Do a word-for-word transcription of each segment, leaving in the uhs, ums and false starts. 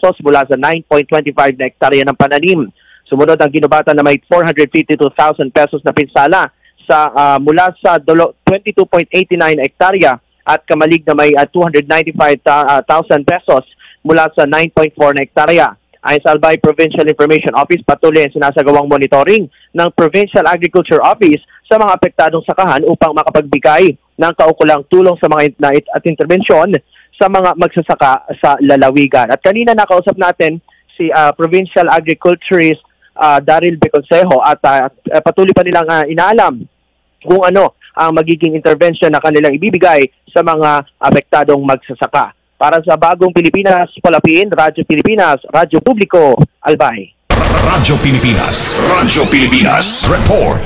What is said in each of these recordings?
pesos mula sa nine point two five na hektarya ng pananim. Sumunod ang ginubatan na may four hundred fifty-two thousand pesos na pinsala sa uh, mula sa twenty-two point eight nine na hektarya at Kamalig na may uh, two hundred ninety-five thousand pesos mula sa nine point four na hektarya. Ayon sa Albay Provincial Information Office, patuloy ang sinasagawang monitoring ng Provincial Agriculture Office sa mga apektadong sakahan upang makapagbigay ng kaukulang tulong sa mga nait at intervensyon sa mga magsasaka sa lalawigan. At kanina nakausap natin si uh, Provincial Agriculturist uh, Daryl Beconsejo at uh, patuloy pa nilang uh, inaalam kung ano ang magiging intervention na kanilang ibibigay sa mga apektadong magsasaka. Para sa Bagong Pilipinas, Palapin, Radyo Pilipinas, Radyo Publiko, Albay. Radyo Pilipinas, Radyo Pilipinas, Report.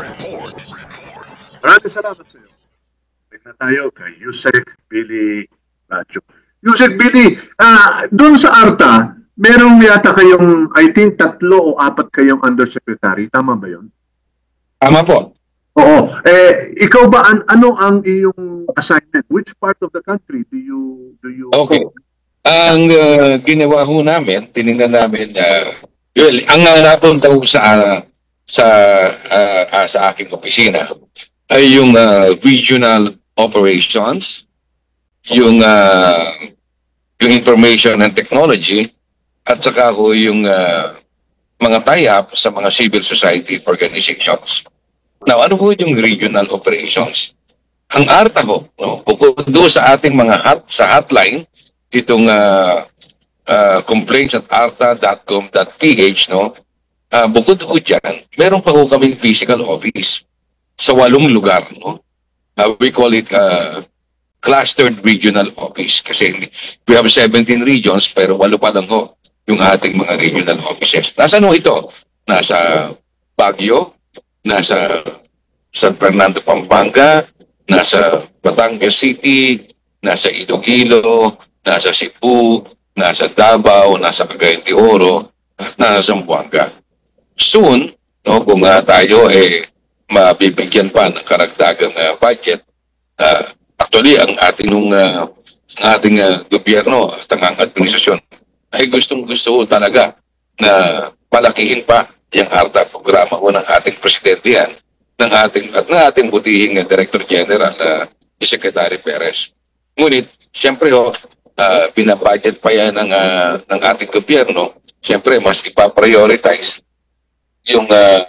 Maraming salamat sa iyo. Balik na tayo kay Yusek Billy Radyo. Yusek Billy, uh, doon sa ARTA, merong yata kayong, I think, tatlo o apat kayong undersecretary. Tama ba yun? Tama po. Oo. Eh, ikaw ba, an ano ang iyong assignment? Which part of the country do you... do you? Okay. Ang uh, ginawa ho namin, tinignan namin, uh, well, ang napunta ho sa, uh, sa, uh, uh, sa aking opisina ay yung uh, regional operations, yung, uh, yung information and technology, at saka ho yung uh, mga tie-up sa mga civil society organizations. Now, ano po yung regional operations? Ang ARTA ho, no, bukod doon sa ating mga hot, sa hotline, itong uh, uh, complaints at arta dot com dot p h, no, uh, bukod ho dyan, meron pa ho kaming physical office sa walong lugar. No? Uh, we call it uh, clustered regional office kasi we have seventeen regions pero walo pa lang ho yung ating mga regional offices. Nasaan ho ito? Nasa Baguio, nasa San Fernando, Pampanga, nasa Batangas City, nasa Iloilo, nasa Cebu, nasa Davao, nasa Cagayan de Oro, at nasa Zamboanga. Soon, no, kung uh, tayo eh mabibigyan pa ng karagdagang uh, budget, uh, actually ang ating nung uh, ang ating uh, gobyerno at ang administrasyon ay gustong-gusto talaga na palakihin pa yung ARTA programa o ng ating presidente yan, ng ating at ng ating butihing uh, Director General uh, Secretary Perez. Ngunit, siyempre ho, uh, binabudget pa yan ng, uh, ng ating gobyerno, siyempre mas ipaprioritize yung uh,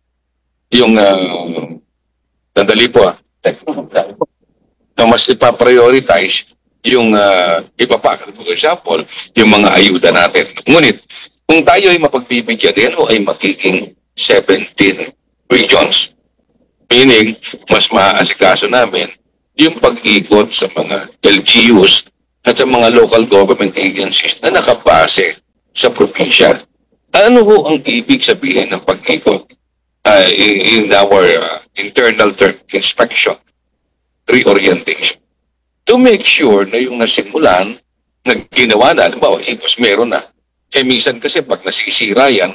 yung uh, sandali po ah, na mas ipaprioritize yung uh, iba pa, for example, yung mga ayuda natin. Ngunit, kung tayo ay mapagbibigyan, yan o ay magiging seventeen regions. Meaning, mas maaasikaso namin yung pag-ikot sa mga L G Us at sa mga local government agencies na nakabase sa probinsya. Ano ho ang ibig sabihin ng pag-ikot uh, in, in our uh, internal term, inspection, reorientation? To make sure na yung nasimulan, na ginawa na, halimbawa, ikos meron na. Eh, minsan kasi pag nasisira yan,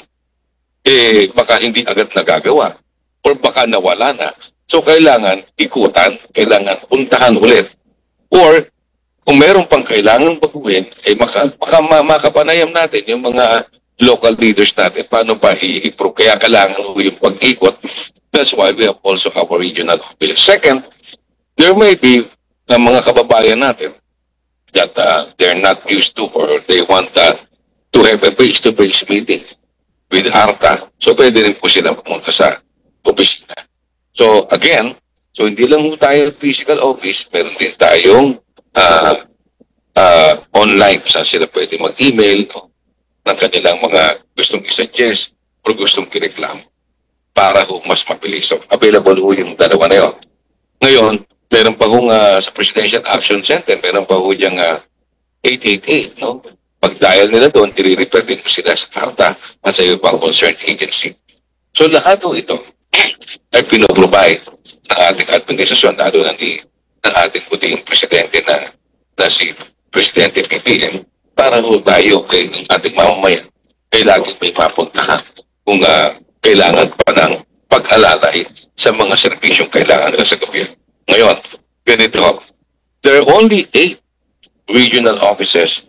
eh, baka hindi agad nagagawa. Or baka nawala na. So, kailangan ikutan, kailangan puntahan ulit. Or, kung meron pang kailangan baguhin, eh, maka, maka, makapanayam natin yung mga local leaders natin, paano pa i-improve. Kaya kailangan yung pag-ikot. That's why we have also our regional office. Second, there may be uh, mga kababayan natin that uh, they're not used to or they want uh, to have a face-to-face meeting with ARTA. So, pwede rin po sila pumunta sa opisina. So, again, so hindi lang tayo physical office, meron din tayong uh, uh, online kung saan sila pwede mag-email no, ng kanilang mga gustong isuggest o gustong kireklamo para ho mas mabilis. So, available ho yung dalawa na yun. Ngayon, meron pa hong uh, sa Presidential Action Center, meron pa ho diyang uh, eight eight eight, no? Pag-dial nila doon, i-refer din po sila sa ARTA at sa iyo pang concerned agency. So, lahat ho ito ay pinoprovide ng ating administrasyon, lalo na ni ng ating puting presidente na, na si Presidente P P M, para ho tayo kay ng ating mamamayan ay laging may mapuntahan kung uh, kailangan pa ng pag-alalay sa mga serbisyong kailangan nila sa gobyerno. Ngayon, ganito, there are only eight regional offices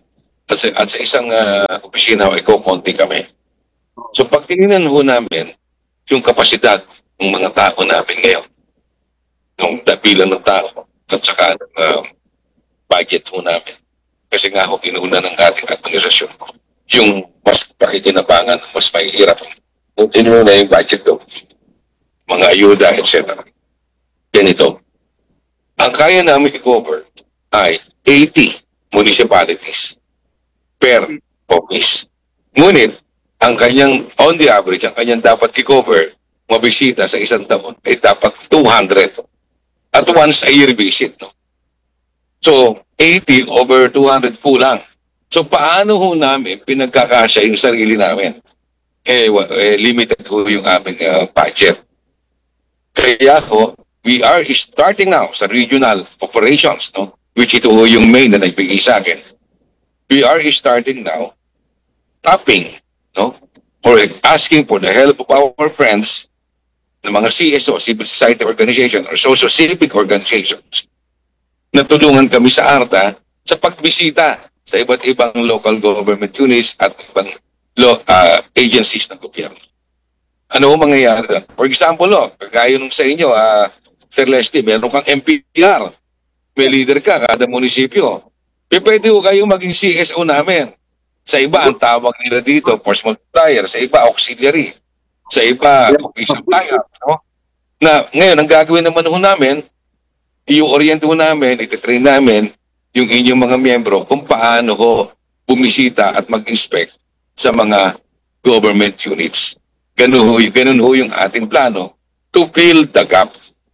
At sa, at sa isang uh, opisina, ay kukonti kami. So pag tinignan ho namin yung kapasidad ng mga tao namin ngayon, yung bilang ng tao, at saka uh, budget ho namin. Kasi nga ho, kinuuna ng ating administrasyon, yung mas pakikinabangan, mas mahihirap. Inuuna yung budget do, mga ayuda, et cetera. Ganito, ang kaya namin i-cover ay eighty municipalities per office. Ngunit, ang kanyang, on the average, ang kanyang dapat i-cover, mabisita sa isang taon, ay dapat two hundred. At once a year visit. No? So, eighty over two hundred kulang. So, paano ho namin pinagkakasya yung sarili namin? Eh, eh limited ho yung aming uh, budget. Kaya ho, we are starting now sa regional operations, no? Which ito ho yung main na nagbigay sa akin. We are starting now tapping, no? Or asking for the help of our friends, ng mga C S O, civil society organization, or socio-civic organizations, na tulungan kami sa ARTA sa pagbisita sa iba't ibang local government units at ibang lo, uh, agencies ng gobyerno. Ano ang mangyayari? For example, no, kagaya nung sa inyo, uh, Sir Leslie, meron kang M P R. May leader ka, kada munisipyo. E pwede ko kayong maging C S O namin. Sa iba, ang tawag nila dito, force multiplier. Sa iba, auxiliary. Sa iba, official buyer. No? Na, ngayon, ang gagawin naman ho namin, i-orient ho namin, ititrain namin yung inyong mga miyembro kung paano ho bumisita at mag-inspect sa mga government units. Ganun ho, ganun ho yung ating plano to fill the gap.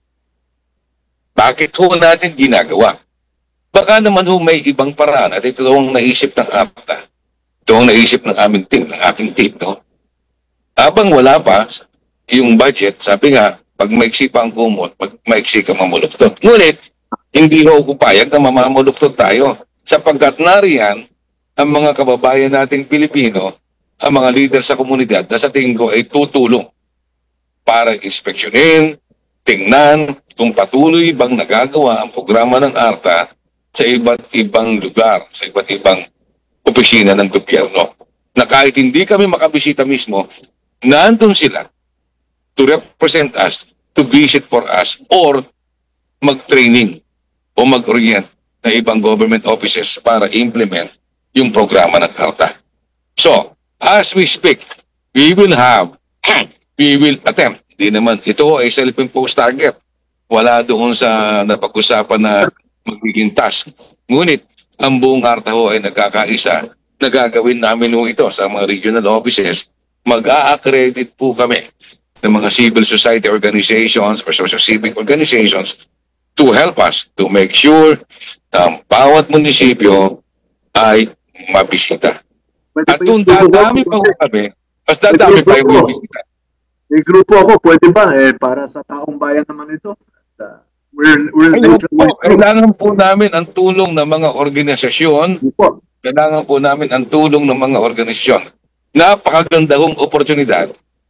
Bakit ho natin ginagawa? Baka naman ho may ibang paraan at ito ang naisip ng APTA. Ito ang naisip ng aming team, ng aking team. No? Habang wala pa yung budget, sabi nga, pag maiksi pa ang kumot, pag maiksi ka mamuluktot. Ngunit, hindi ho ko payag na mamamuluktot tayo sapagkat nariyan ang mga kababayan nating Pilipino, ang mga leader sa komunidad na sa tingin ko ay tutulong para inspeksyonin, tingnan kung patuloy bang nagagawa ang programa ng ARTA sa iba't ibang lugar, sa iba't ibang opisina ng gobyerno. Na kahit hindi kami makabisita mismo, nandun sila to represent us, to visit for us, or mag-training o mag-orient na ibang government offices para implement yung programa ng ARTA. So, as we speak, we will have, we will attempt, hindi naman, ito ay self-imposed target. Wala doon sa napag-usapan na magiging task. Ngunit, ang buong ARTA ho ay nagkakaisa na gagawin namin ho ito sa mga regional offices. Mag-a-accredit po kami ng mga civil society organizations or socio-civic organizations to help us to make sure na bawat munisipyo ay mabisita. At kung dadami pa ho kami, mas dadami pa yung mabisita. May grupo ako, pwede ba? Eh, para sa taong bayan naman ito. Uh, we're, we're Ayun po, kailangan po namin ang tulong ng mga organisasyon. po. Kailangan po namin ang tulong ng mga organisasyon. Napakaganda hong oportunidad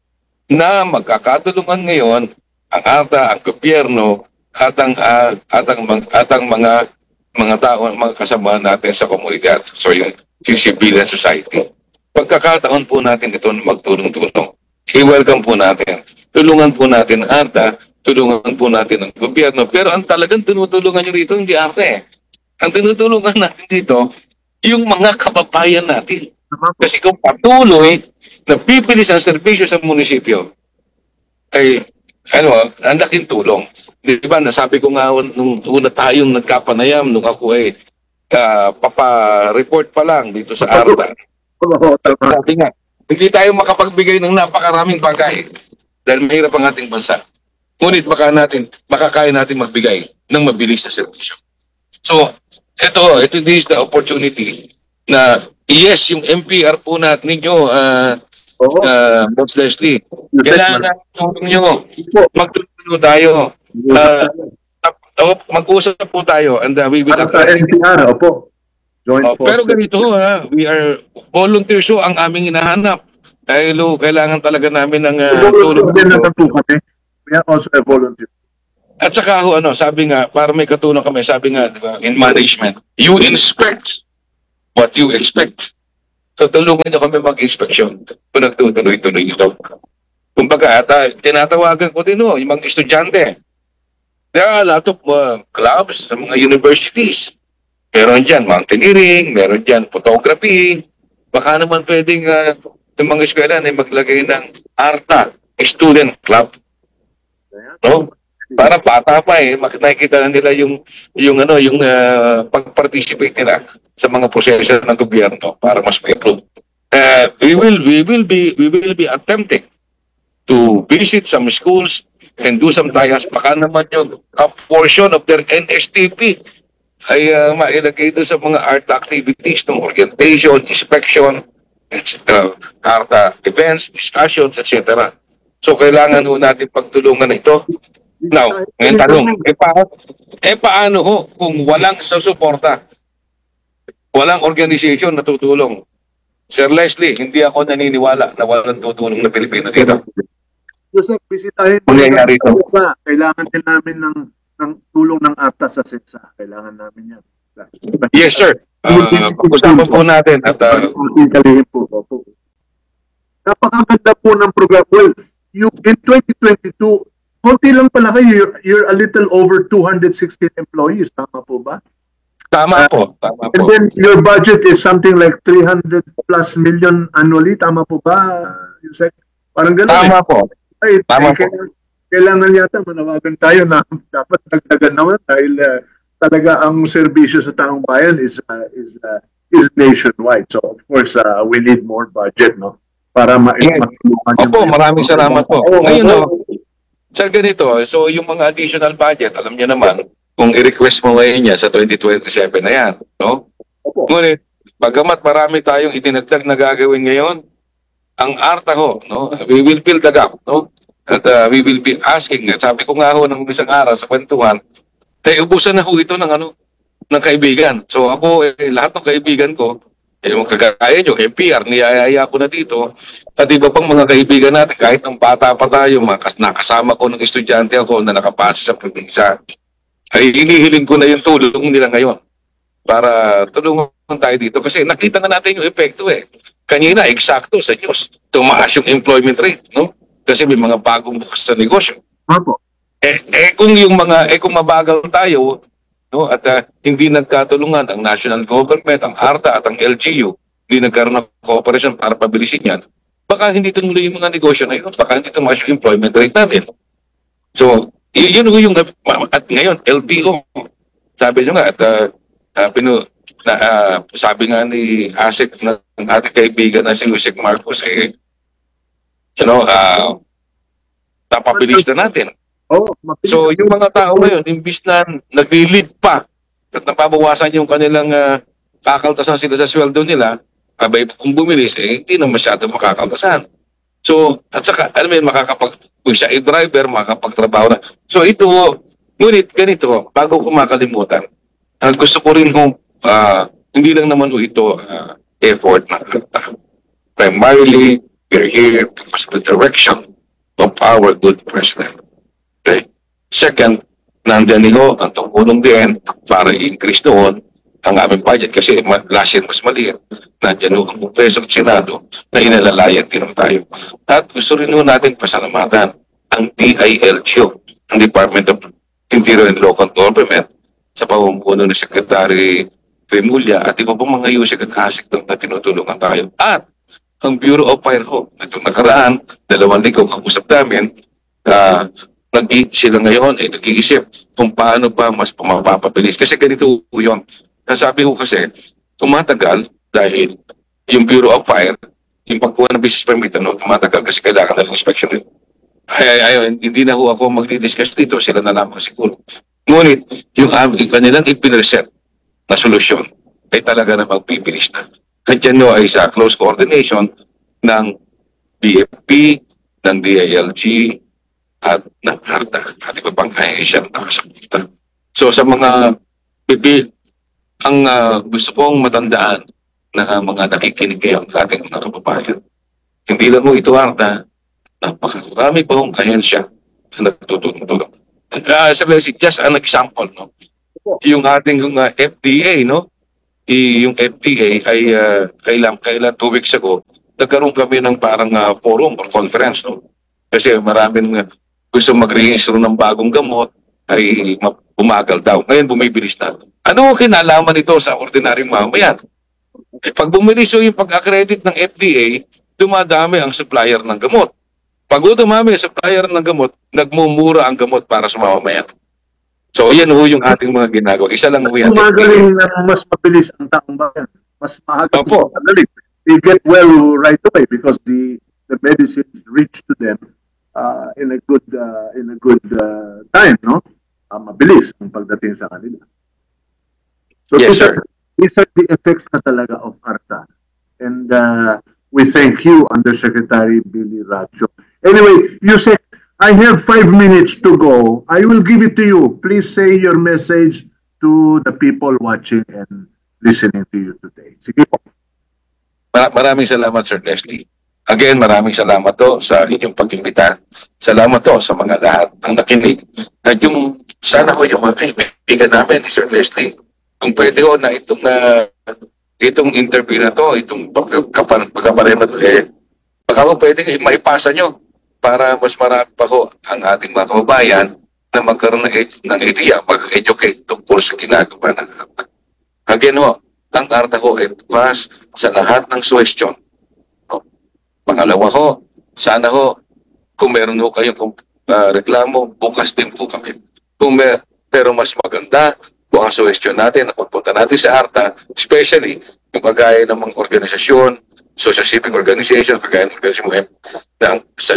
na magkakatulungan ngayon ang ARTA, ang gobyerno, at ang, uh, at ang, at ang mga mga tao, mga kasama natin sa komunidad. So yung, yung civilian society. Pagkakataon po natin ito na magtulong-tulong. I-welcome po natin. Tulungan po natin ang ARTA, tulungan po natin ang gobyerno. Pero ang talagang tinutulungan nyo rito, hindi ARTA eh. Ang tinutulungan natin dito, yung mga kababayan natin. Kasi kung patuloy na pipilis ang serbisyo sa munisipyo, ay, ano, ang laking tulong. Di ba, nasabi ko nga nung una tayong nagkapanayam, nung ako ay uh, papa-report pa lang dito sa ARTA. Sabi nga, hindi tayo makapagbigay ng napakaraming bagay dahil mahirap ang ating bansa. Ngunit baka natin, makakaya natin magbigay ng mabilis na serbisyo. So, ito, ito is the opportunity na yes, yung M P R po natin ninyo, uh, uh, Boss Leslie, kailangan tulong nyo. Magtulong tayo. Uh, mag-usap po tayo and uh, we will... M P R, opo. Oh, pero ganito ha, we are volunteers so ang aming hinahanap. Dahil kailangan talaga namin ng uh, tulong. We are also a volunteer. At saka ho, ano, sabi nga, para may katulong kami, sabi nga, diba, in management, you inspect what you expect. So tulungan niyo kami mag-inspeksyon kung nagtutuloy-tuloy ito. Kumbaga, at, uh, tinatawagan ko din no, yung mga estudyante. There are a lot of uh, clubs sa mga universities. Meron dyan mountaineering, meron dyan photography. Baka naman pwedeng uh, yung mga eskwela ay maglagay ng ARTA, Student Club. No? Para bata pa eh, makikita na nila yung yung ano, yung uh, pag-participate nila sa mga proseso ng gobyerno para mas ma-improve. Uh, we will we will be we will be attempting to visit some schools and do some trials. Baka naman yung a portion of their N S T P ay uh, mailagay doon sa mga art activities, ng orientation, inspection, uh, art uh, events, discussions, et cetera. So kailangan ho natin pagtulungan ito. Now, ngayon tanong, eh, pa, eh paano ho kung walang susuporta? Walang organization na tutulong? Sir Leslie, hindi ako naniniwala na walang tutulong na Pilipino dito. Joseph, bisitahin Kung nangyari ito. Kailangan din namin ng, ng tulong ng ARTA sa SETSA. Kailangan namin yan. Yes, sir. Uh, Pag-usapan po natin. At, uh, po, po. Napakaganda po ng program. Well, you, in twenty twenty-two, konti lang pala kayo, you're, you're a little over two hundred sixteen employees. Tama po ba? Tama po. Tama And po. then your budget is something like three hundred plus million annually. Tama po ba, Yusek? Parang gano'n. Tama eh. po. Ay, Tama eh, po. kailangan, kailangan yata manawagan tayo na dapat dagdagan naman dahil uh, talaga ang serbisyo sa taong bayan is uh, is uh, is nationwide. So of course, uh, we need more budget, no? Para ma- Yes. matulungan yung- Opo, maraming salamat po. Oo, Ngayon, oo. no, sir, ganito, so yung mga additional budget, alam niyo naman, kung i-request mo ngayon niya sa twenty twenty-seven na yan, no? Opo. Ngunit, bagamat marami tayong itinagdag na gagawin ngayon, ang ARTA ho, no? We will fill the gap, no? At uh, we will be asking, sabi ko nga ho ng isang araw sa kwentuhan, eh, ubusan na ho ito ng ano, ng kaibigan. So ako, eh, lahat ng kaibigan ko, eh, yung kagaya nyo, M P R, niyayaya ko na dito. At iba pang mga kaibigan natin, kahit ng bata pa tayo, mga nakasama ko ng estudyante ako na nakapasa sa probinsya, ay hinihiling ko na yung tulong nila ngayon para tulungan tayo dito. Kasi nakita nga natin yung epekto eh. Kanina, eksakto sa news, tumaas yung employment rate, no? Kasi may mga bagong bukas sa negosyo. Opo. Eh, eh kung yung mga, eh kung mabagal tayo, no, at uh, hindi nagkatulungan ang national government, ang ARTA at ang L G U, hindi nagkaroon ng cooperation para pabilisin yan, baka hindi tumuloy yung mga negosyo na yun, baka hindi tumaas yung employment rate natin. So, y- yun yung, at ngayon, L T O, sabi nyo nga, at uh, uh, pinu, na, uh, sabi nga ni Asik ng ating kaibigan na si Yusek Marcos, eh, you know, uh, napabilis na natin. Oh, mabilis. So, yung mga tao ngayon, imbis na nagli-lead pa at napabawasan yung kanilang uh, kakaltasan sila sa sweldo nila, abay kung bumilis, eh, hindi na masyado makakaltasan. So, at saka, alam mo yun, makakapag, kung siya ay driver, makakapagtrabaho na. So, ito, ngunit ganito, bago ko makalimutan, uh, gusto ko rin kung, uh, hindi lang naman ito uh, effort na uh, primarily, we're here because of the direction of our good president. Okay? Second, nandiyan ho ang tumulong din para i-increase doon ang aming budget kasi last year mas maliit. Nandiyan ho ang Kongreso at Senado na inalalayan din tayo. At gusto rin ho natin pasalamatan ang D I L G O, ang Department of Interior and Local Government, sa pamumuno ni Secretary Remulla at iba pang mga yusik at asik na tinutulungan tayo. At ang Bureau of Fire ho, itong nakaraan, dalawang linggo kausap namin, uh, nag sila ngayon eh nag-iisip kung paano pa mas pumapapabilis. Kasi ganito yun. Sabi ko kasi, tumatagal dahil yung Bureau of Fire, yung pagkuha ng business permit, ano, tumatagal kasi kailangan na ng inspection rin. Ay, ay, ay, hindi na ho ako magdi-discuss dito, sila na lamang siguro. Ngunit, yung, um, yung kanilang ipinreset na solusyon ay talaga na magpipilis na. Nandiyan no ay sa close coordination ng B F P, ng D I L G, at ng ARTA at iba pang ahensya na nakasapunta. So sa mga bibi, ang uh, gusto kong matandaan na uh, mga nakikinig kayo ng ating mga kababayan, hindi lang mo ito ARTA, napakarami pa hong ahensya na nagtutulong-tulong. Uh, just an example, no? Yung ating uh, F D A, no? i- yung F D A ay uh, kailan, kailan two weeks ago, nagkaroon kami ng parang uh, forum or conference. No? Kasi maraming uh, gusto mag-rehistro ng bagong gamot ay ma- bumagal daw. Ngayon bumibilis na. Ano ang kinalaman nito sa ordinaryong mamayan? Eh, pag bumilis yung pag-accredit ng F D A, dumadami ang supplier ng gamot. Pag dumami ang supplier ng gamot, nagmumura ang gamot para sa mamamayan. So, yan ho yung ating mga ginagawa. Isa lang ho yan. Magaling na mas mabilis ang taong bayan. Mas maaga Opo. magaling. They get well right away because the the medicine reach to them uh, in a good uh, in a good uh, time, no? Uh, mabilis ang pagdating sa kanila. So Yes, these sir. are, these are the effects na talaga of ARTA. And uh, we thank you, Undersecretary Billy Racho. Anyway, Yusek, I have five minutes to go. I will give it to you. Please say your message to the people watching and listening to you today. Sige po. Mar- maraming salamat, Sir Leslie. Again, maraming salamat to sa inyong pag-imbita. Salamat to sa mga lahat ng nakinig. At yung, sana ko yung mga kaibigan namin ni Sir Leslie, kung pwede ko na itong, na, itong interview na to, itong pagkaparin na to, eh, baka ko pwede maipasa nyo para mas marami pa ko ang ating mga kababayan na magkaroon ng, ed- ng idea, mag-educate tungkol sa ginagawa ng ARTA. Again ho, ang ARTA ho ay bukas sa lahat ng suwestyon. No? Pangalawa ho, sana ho, kung meron ho kayong uh, reklamo, bukas din po kami. Kung may, pero mas maganda, kung ang suwestyon natin, na pagpunta natin sa ARTA, especially yung kagaya ng mga organisasyon, social civic organization, kagaya ng organisasyon ng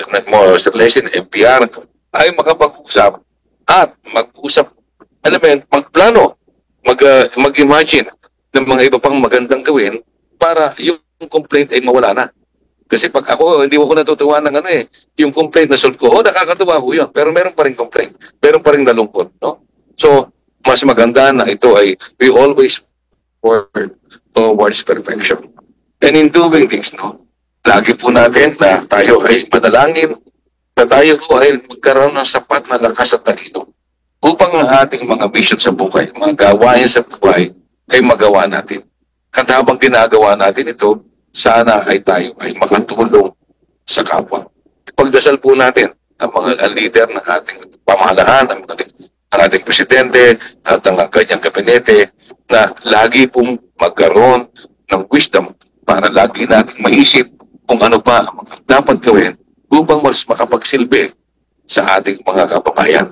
sa lesson, M P R, ay makapag-usap at mag-usap, element, magplano, mag, uh, mag-imagine ng mga iba pang magandang gawin para yung complaint ay mawala na. Kasi pag ako, hindi ko natutuwa ng ano eh, yung complaint na solve ko, oh, nakakatuwa ko yun, pero meron pa rin complaint, meron pa rin nalungkot, no? So, mas maganda na ito ay we always work towards perfection. And in doing things, no, lagi po natin na tayo ay madalangin, na tayo po ay magkaroon ng sapat na lakas at talino upang ang ating mga mission sa buhay, mga gawain sa buhay, ay magawa natin. At habang ginagawa natin ito, sana ay tayo ay makatulong sa kapwa. Pagdasal po natin ang mga ang leader ng ating pamahalaan, ang, ang ating presidente at ang kanyang kabinete na lagi pong magkaroon ng wisdom para lagi natin maisip kung ano pa ang mga dapat gawin upang mas makapagsilbi sa ating mga kababayan.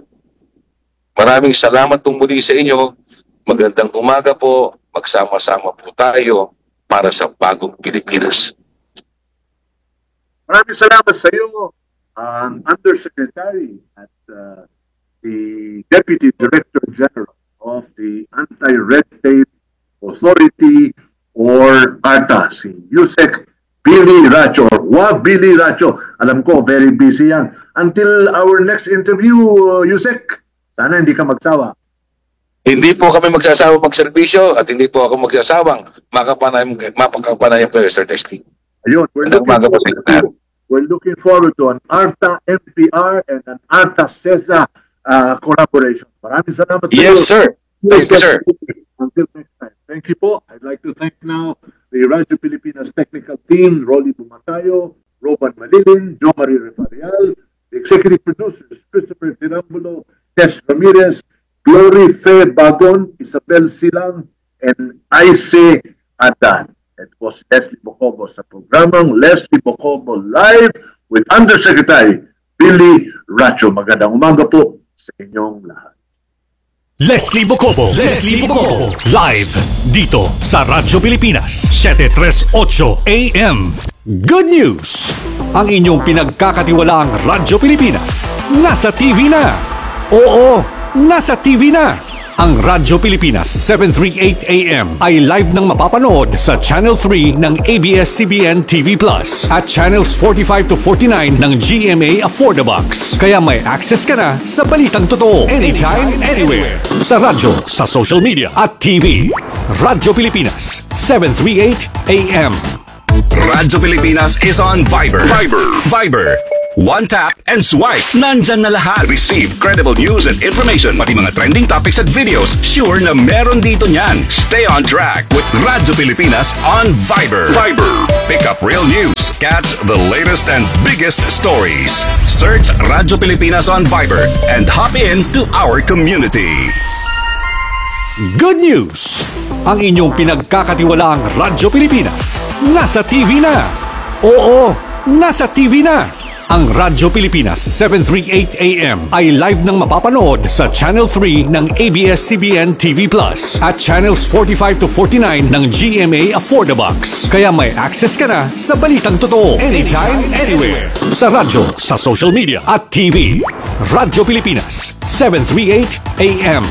Maraming salamat po muli sa inyo. Magandang umaga po. Magsama-sama po tayo para sa bagong Pilipinas. Maraming salamat sa iyo, ang Undersecretary at uh, the Deputy Director General of the Anti-Red Tape Authority or ARTA, si Yusek Billy Racho. Wow, Billy Racho. Alam ko, very busy yan. Until our next interview, uh, Yusek, sana hindi ka magsawa. Hindi po kami magsasawa magserbisyo at hindi po ako magsasawang makapanayam, mapakapanayam kayo, Sir Testing. Ayun, we're looking, forward to, we're looking forward to an ARTA M P R and an ARTA CESA uh, collaboration. Maraming salamat. Yes, sir. Thank you, sir. Until next time. Thank you po. I'd like to thank now the Radyo Pilipinas technical team, Rolly Bumatayo, Roban Malilin, Jo Marie Refarial, the executive producers, Christopher Tirambulo, Tess Ramirez, Glory Fe Bagon, Isabel Silang, and Aise Adan. It was Leslie Bocobo sa programang Leslie Bocobo Live with Undersecretary Billy Racho. Magandang umaga po sa inyong lahat. Leslie Bocobo, Leslie Bocobo, live dito sa Radyo Pilipinas, seven thirty-eight A M. Good news! Ang inyong pinagkakatiwalaang Radyo Pilipinas, nasa T V na! Oo, nasa T V na! Ang Radyo Pilipinas seven thirty-eight A M ay live nang mapapanood sa Channel three ng A B S C B N T V Plus at Channels forty-five to forty-nine ng G M A Affordabox. Kaya may access ka na sa balitang totoo anytime, anywhere. Sa radyo, sa social media at T V. Radyo Pilipinas seven thirty-eight A M. Radyo Pilipinas is on Viber. Viber. Viber. One tap and swipe. Nandyan na lahat. Receive credible news and information. Pati mga trending topics at videos. Sure na meron dito niyan. Stay on track with Radyo Pilipinas on Viber. Viber. Pick up real news. Catch the latest and biggest stories. Search Radyo Pilipinas on Viber and hop in to our community. Good news! Ang inyong pinagkakatiwalaang Radyo Pilipinas nasa T V na. Oo, nasa T V na. Ang Radyo Pilipinas seven thirty-eight A M ay live nang mapapanood sa Channel three ng A B S C B N T V Plus at Channels forty-five to forty-nine ng G M A Affordabox. Kaya may access ka na sa balitang totoo anytime, anywhere. Sa radyo, sa social media at T V. Radyo Pilipinas seven thirty-eight A M.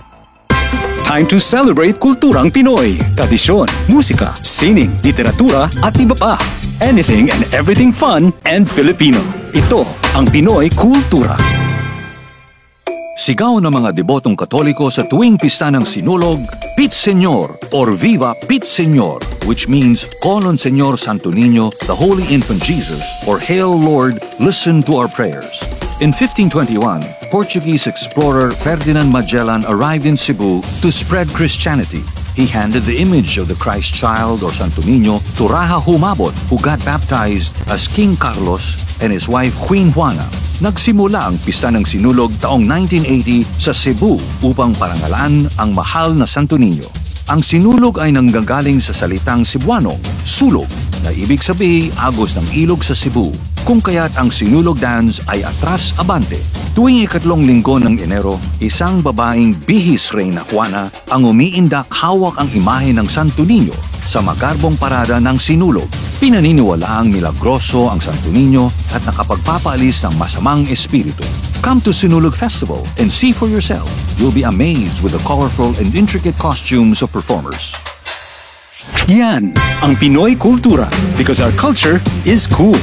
Time to celebrate kulturang Pinoy. Tradisyon, musika, sining, literatura at iba pa. Anything and everything fun and Filipino. Ito ang Pinoy Kultura. Sigaw ng mga debotong Katoliko sa tuwing pista ng Sinulog, Pit Señor or Viva Pit Señor, which means Call on Señor Santo Niño, the Holy Infant Jesus, or Hail Lord, listen to our prayers. In fifteen twenty-one, Portuguese explorer Ferdinand Magellan arrived in Cebu to spread Christianity. He handed the image of the Christ child or Santo Niño to Raja Humabon, who got baptized as King Carlos and his wife Queen Juana. Nagsimula ang pista ng Sinulog taong nineteen eighty sa Cebu upang parangalan ang mahal na Santo Niño. Ang Sinulog ay nanggagaling sa salitang Cebuano, sulog, na ibig sabihin agos ng ilog sa Cebu, kung kaya't ang Sinulog dance ay atras abante. Tuwing ikatlong linggo ng Enero, isang babaeng bihis Reyna Juana ang umiindak hawak ang imahe ng Santo Niño sa magarbong parada ng Sinulog. Pinaniniwalaang milagroso ang Santo Niño at nakapagpapaalis ng masamang espiritu. Come to Sinulog Festival and see for yourself. You'll be amazed with the colorful and intricate costumes of performers. Yan ang Pinoy Kultura because our culture is cool.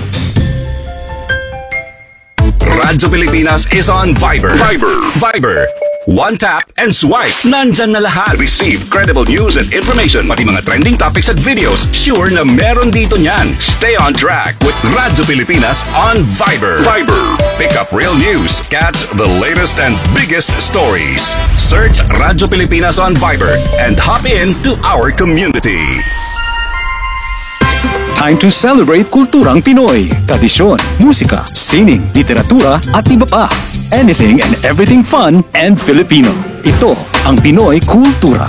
Radyo Pilipinas is on Viber. Viber. Viber. One tap and swipe. Nandyan na lahat. Receive credible news and information. Pati mga trending topics at videos. Sure na meron dito niyan. Stay on track with Radyo Pilipinas on Viber. Viber. Pick up real news. Catch the latest and biggest stories. Search Radyo Pilipinas on Viber and hop in to our community. Time to celebrate kulturang Pinoy. Tradisyon, musika, sining, literatura at iba pa. Anything and everything fun and Filipino. Ito ang Pinoy Kultura.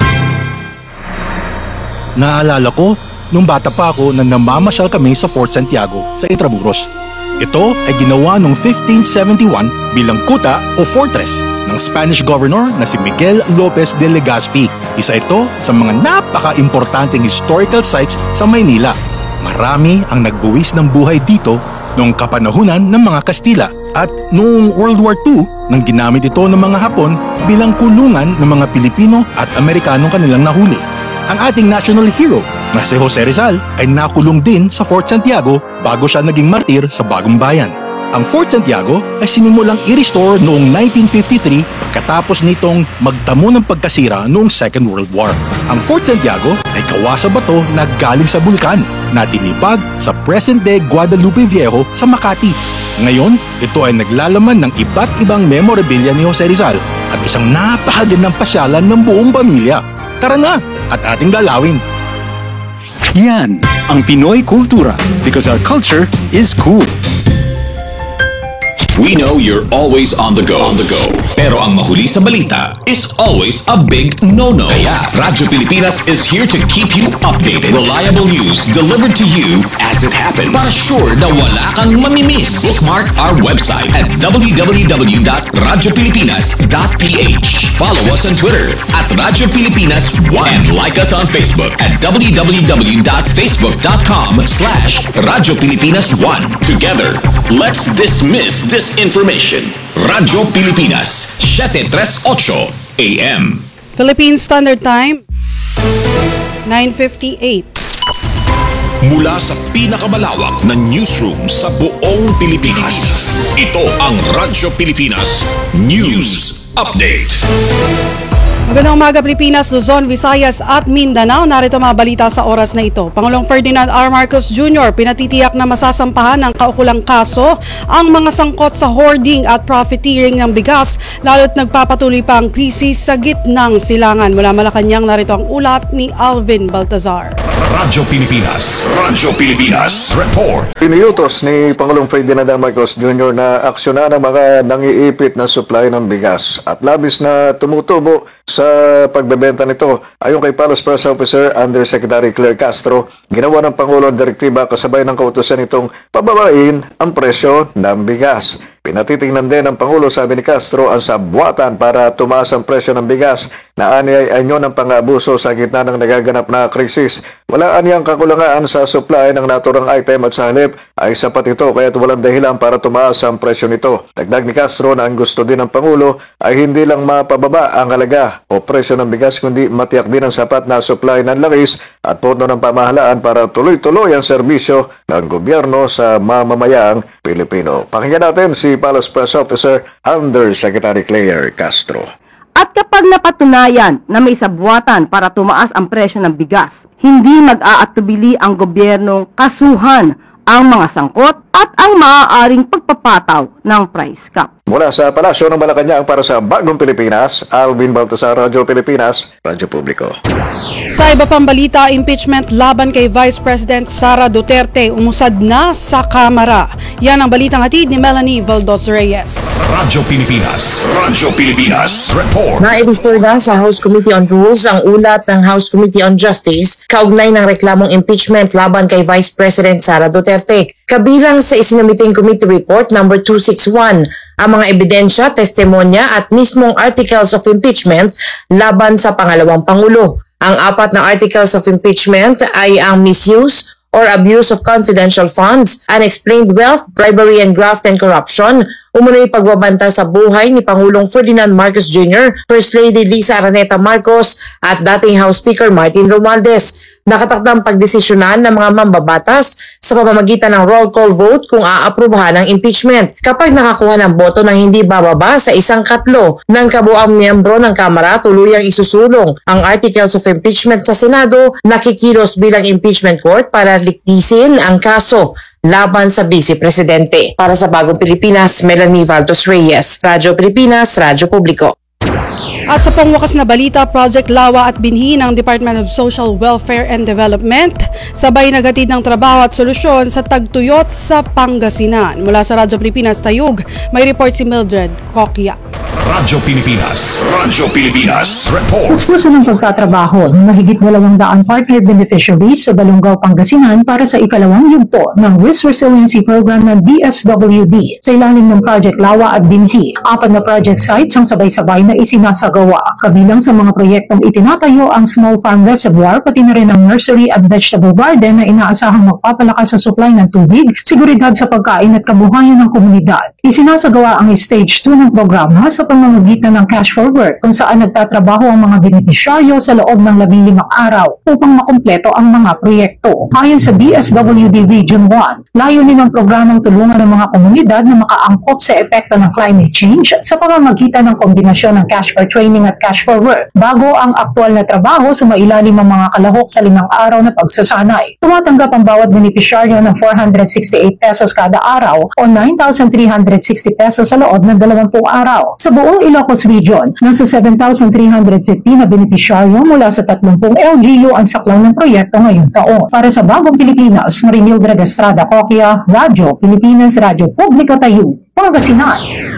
Naalala ko, nung bata pa ako na namamasyal kami sa Fort Santiago sa Intramuros. Ito ay ginawa noong fifteen seventy-one bilang kuta o fortress ng Spanish governor na si Miguel Lopez de Legazpi. Isa ito sa mga napaka-importanteng historical sites sa Maynila. Marami ang nagbuwis ng buhay dito noong kapanahunan ng mga Kastila at noong World War Two nang ginamit ito ng mga Hapon bilang kulungan ng mga Pilipino at Amerikanong kanilang nahuli. Ang ating national hero na si Jose Rizal ay nakulong din sa Fort Santiago bago siya naging martir sa Bagong Bayan. Ang Fort Santiago ay sinimulang i-restore noong nineteen fifty-three pagkatapos nitong magtamo ng pagkasira noong Second World War. Ang Fort Santiago ay gawa sa bato na galing sa bulkan na tinipag sa present-day Guadalupe Viejo sa Makati. Ngayon, ito ay naglalaman ng iba't ibang memorabilia ni Jose Rizal at isang napakagandang pasyalan ng buong pamilya. Tara na at ating lalawin! Yan ang Pinoy Kultura because our culture is cool. We know you're always on the go. On the go. Pero ang mahuli sa balita is always a big no-no. Kaya Radyo Pilipinas is here to keep you updated. Reliable news delivered to you as it happens. Para sure na wala kang mamimiss. Bookmark our website at w w w dot radyo pilipinas dot p h. Follow us on Twitter at Radyo Pilipinas one and like us on Facebook at w w w dot facebook dot com slash Radyo Pilipinas one. Together, let's dismiss this information. Radyo Pilipinas, seven thirty-eight A M. Philippine Standard Time, nine fifty-eight. Mula sa pinakamalawak na newsroom sa buong Pilipinas, ito ang Radyo Pilipinas News Update. Magandang umaga Pilipinas, Luzon, Visayas at Mindanao. Narito mga balita sa oras na ito. Pangulong Ferdinand R. Marcos Junior pinatitiyak na masasampahan ng kaukulang kaso ang mga sangkot sa hoarding at profiteering ng bigas, lalo't nagpapatuloy pa ang krisis sa gitnang silangan. Mula Malacanang, narito ang ulat ni Alvin Baltazar. Radyo Pilipinas, Radyo Pilipinas, report. Iniutos ni Pangulong Ferdinand R. Marcos Junior na aksyonan ang mga nangiipit na supply ng bigas at labis na tumutubo sa pagbebenta nito. Ayon kay Palace Press Officer Undersecretary Claire Castro, ginawa ng Pangulo ang direktiba kasabay ng kautusan nitong pababain ang presyo ng bigas. Pinatitingnan din ng Pangulo, sabi ni Castro, ang sabwatan para tumaas ang presyo ng bigas na ani ay anyo ng pang-abuso sa gitna ng nagaganap na krisis. Wala aniyang kakulangan sa supply ng naturang item at sa halip ay sapat ito kaya't walang dahilan para tumaas ang presyo nito. Dagdag ni Castro na ang gusto din ng Pangulo ay hindi lang mapababa ang halaga o presyo ng bigas kundi matiyak din ang sapat na supply ng langis at pondo ng pamahalaan para tuloy-tuloy ang serbisyo ng gobyerno sa mamamayang Pilipino. Pakinggan natin si Palace Press Officer Undersecretary Claire Castro. At kapag napatunayan na may sabwatan para tumaas ang presyo ng bigas, hindi mag-aatubili ang gobyernong kasuhan ang mga sangkot at ang maaaring pagpapataw ng price cap. Mula sa Palasyo ng Malacanang para sa Bagong Pilipinas, Alvin Baltazar, Radyo Pilipinas, Radyo Publiko. Sa iba pang balita, impeachment laban kay Vice President Sara Duterte umusad na sa Kamara. Yan ang balitang hatid ni Melanie Valdos Reyes. Radyo Pilipinas, Radyo Pilipinas, report. Na-refer na sa House Committee on Rules ang ulat ng House Committee on Justice kaugnay ng reklamong impeachment laban kay Vice President Sara Duterte. Kabilang sa isinumiting committee report number two sixty-one ang mga ebidensya, testimonya at mismong articles of impeachment laban sa pangalawang Pangulo. Ang apat na articles of impeachment ay ang misuse or abuse of confidential funds, unexplained wealth, bribery and graft and corruption, umunoy pagbabanta sa buhay ni Pangulong Ferdinand Marcos Junior, First Lady Lisa Araneta Marcos at dating House Speaker Martin Romualdez. Nakatakdang pagdesisyonan ng mga mambabatas sa pamamagitan ng roll call vote kung aaprubahan ang impeachment. Kapag nakakuha ng boto na hindi bababa sa isang katlo ng kabuang miyembro ng Kamara, tuluyang isusulong ang articles of impeachment sa Senado, nakikilos bilang impeachment court para liktisin ang kaso laban sa Vice Presidente. Para sa Bagong Pilipinas, Melanie Valdos Reyes, Radyo Pilipinas, Radyo Publiko. At sa pangwakas na balita, Project Lawa at binhi ng Department of Social Welfare and Development sabay naghatid ng trabaho at solusyon sa tagtuyot sa Pangasinan. Mula sa Radyo Pilipinas Tayug, may report si Mildred Coquia. Radyo Pilipinas, Radyo Pilipinas, report. Puspuso ng pagtatrabaho ng mahigit dalawang daang partner beneficiaries sa Balongaw, Pangasinan para sa ikalawang yugto ng Risk Resiliency Program ng D S W D sa ilalim ng Project Lawa at binhi. Apat na project sites ang sabay-sabay na isinasagawa. Kabilang sa mga proyektong itinatayo ang Small Farm Reservoir pati na rin ang Nursery at Vegetable Garden na inaasahang magpapalakas sa supply ng tubig, seguridad sa pagkain at kabuhayan ng komunidad. Isinasagawa ang Stage two ng programa sa pamamagitan ng cash for work kung saan nagtatrabaho ang mga benepisyaryo sa loob ng labing limang araw upang makumpleto ang mga proyekto. Ayon sa D S W D Region one, layunin ng programang tulungan ng mga komunidad na makaangkop sa epekto ng climate change sa pamamagitan ng kombinasyon ng cash for training at cash for work bago ang aktwal na trabaho sa mailalim ng mga kalahok sa limang araw na pagsasanay. Tumatanggap ang bawat benepisyaryo ng four hundred sixty-eight pesos kada araw o nine thousand three hundred sixty pesos sa loob ng dalawampung araw. Sa buong Ilocos Region, nasa seven thousand three hundred fifty na benepisyaryo mula sa thirty L G U ang saklaw ng proyekto ngayong taon. Para sa Bagong Pilipinas, Marimildred Estrada Coquia, Radyo Pilipinas, Radyo Publiko Tayug, Pangasinan.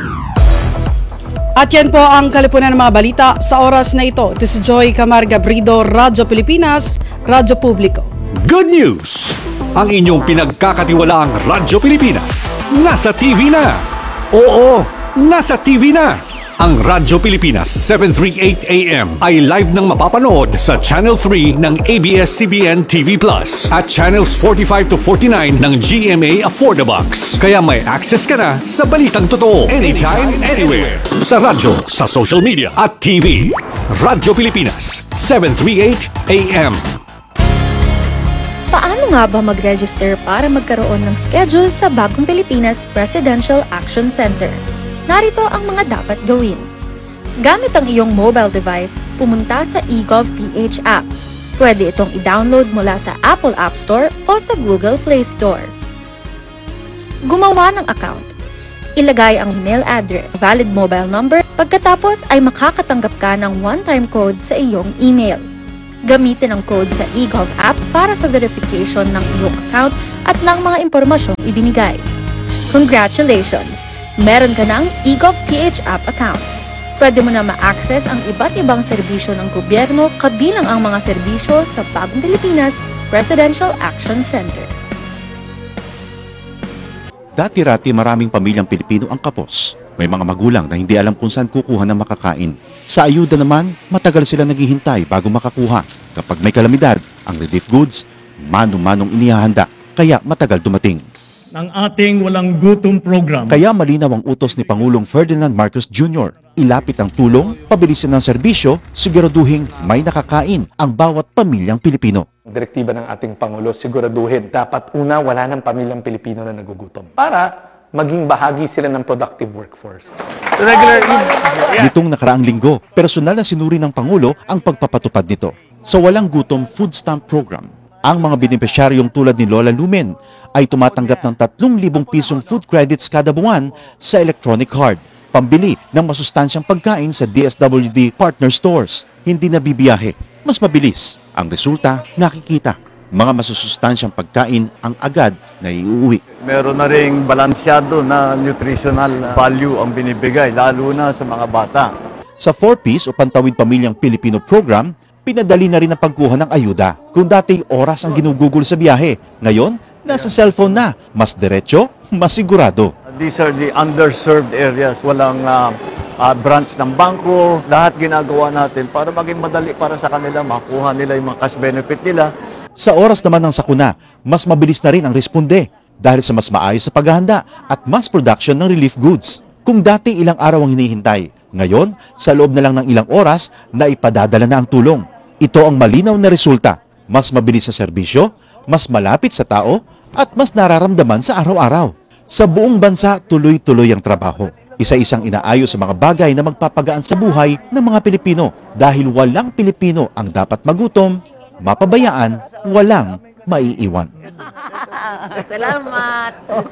At yan po ang kalipunan ng mga balita sa oras na ito. Ito si Joy Camarga Brido, Radyo Pilipinas, Radyo Publiko. Good news! Ang inyong pinagkakatiwalaang Radyo Pilipinas nasa T V na. Oo, nasa T V na. Ang Radyo Pilipinas seven thirty-eight A M ay live nang mapapanood sa Channel three ng A B S C B N T V Plus at Channels forty-five to forty-nine ng G M A Affordabox. Kaya may access ka na sa balitang totoo anytime, anywhere. Sa radyo, sa social media at T V. Radyo Pilipinas seven thirty-eight A M. Paano nga ba mag-register para magkaroon ng schedule sa Bagong Pilipinas Presidential Action Center? Narito ang mga dapat gawin. Gamit ang iyong mobile device, pumunta sa eGovPH app. Pwede itong i-download mula sa Apple App Store o sa Google Play Store. Gumawa ng account. Ilagay ang email address, valid mobile number, pagkatapos ay makakatanggap ka ng one-time code sa iyong email. Gamitin ang code sa eGov app para sa verification ng iyong account at ng mga impormasyong ibinigay. Congratulations! Meron ka ng eGovPH app account. Pwede mo na ma-access ang iba't ibang serbisyo ng gobyerno kabilang ang mga serbisyo sa Bagong Pilipinas Presidential Action Center. Dati-rati maraming pamilyang Pilipino ang kapos. May mga magulang na hindi alam kung saan kukuha ng makakain. Sa ayuda naman, matagal sila naghihintay bago makakuha. Kapag may kalamidad, ang relief goods, mano-manong inihahanda, kaya matagal dumating. Ng ating walang gutom program. Kaya malinaw ang utos ni Pangulong Ferdinand Marcos Junior Ilapit ang tulong, pabilisin ng serbisyo, siguraduhin may nakakain ang bawat pamilyang Pilipino. Direktiba ng ating Pangulo, siguraduhin dapat una wala ng pamilyang Pilipino na nagugutom para maging bahagi sila ng productive workforce. Regular Nitong nakaraang linggo, personal na sinuri ng Pangulo ang pagpapatupad nito. Sa Walang Gutom Food Stamp Program, ang mga benepisyaryong tulad ni Lola Lumen ay tumatanggap ng tatlong libong pisong food credits kada buwan sa electronic card, pambili ng masustansyang pagkain sa D S W D partner stores. Hindi na bibiyahe, mas mabilis. Ang resulta, nakikita. Mga masusustansyang pagkain ang agad na iuwi. Meron na ring balansyado na nutritional value ang binibigay, lalo na sa mga bata. Sa four piece o Pantawid Pamilyang Pilipino program, pinadali na rin ang pagkuha ng ayuda. Kung dati oras ang ginugugol sa biyahe, ngayon, nasa cellphone na. Mas diretso, mas sigurado. These are the underserved areas. Walang uh, uh, branch ng bangko. Lahat ginagawa natin para maging madali para sa kanila, makuha nila yung mga cash benefit nila. Sa oras naman ng sakuna, mas mabilis na rin ang responde dahil sa mas maayos sa paghahanda at mass production ng relief goods. Kung dati ilang araw ang hinihintay, ngayon, sa loob na lang ng ilang oras, na ipadadala na ang tulong. Ito ang malinaw na resulta. Mas mabilis sa serbisyo, mas malapit sa tao, at mas nararamdaman sa araw-araw. Sa buong bansa, tuloy-tuloy ang trabaho. Isa-isang inaayos sa mga bagay na magpapagaan sa buhay ng mga Pilipino dahil walang Pilipino ang dapat magutom, mapabayaan, walang maiiwan. Salamat!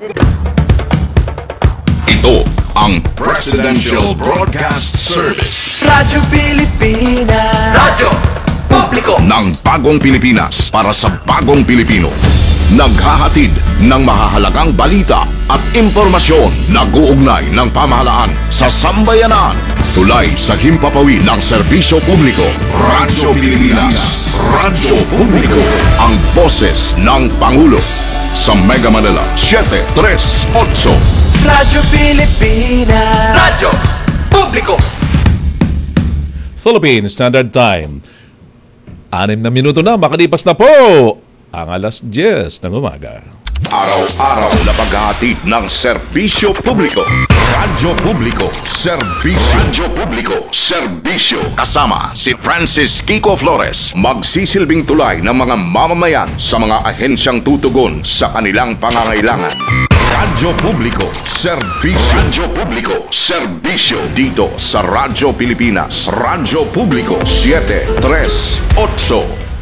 Ito ang Presidential Broadcast Service. Radyo Pilipinas! Radyo Publiko ng Bagong Pilipinas para sa Bagong Pilipino. Naghahatid ng mahahalagang balita at impormasyon na guugnay ng pamahalaan sa sambayanan. Tulay sa himpapawid ng serbisyo publiko. Radyo Pilipinas. Radyo Publiko. Ang boses ng Pangulo. Sa Mega Manila, seven three eight. Radyo Pilipinas. Radyo Publiko. Philippine Standard Time. Anim na minuto na, makalipas na po ang alas diyes ng umaga. Araw-araw na paghahatid ng serbisyo publiko. Radyo Publiko. Serbisyo. Radyo Publiko. Serbisyo. Kasama si Francis Kiko Flores. Magsisilbing tulay ng mga mamamayan sa mga ahensyang tutugon sa kanilang pangangailangan. Radyo Publiko. Serbisyo. Radyo Publiko. Serbisyo. Dito sa Radyo Pilipinas. Radyo Publiko. seven three eight.